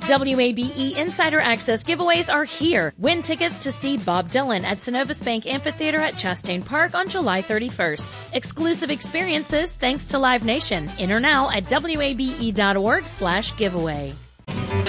WABE Insider Access giveaways are here. Win tickets to see Bob Dylan at Synovus Bank Amphitheater at Chastain Park on July 31st. Exclusive experiences thanks to Live Nation. Enter now at wabe.org/giveaway.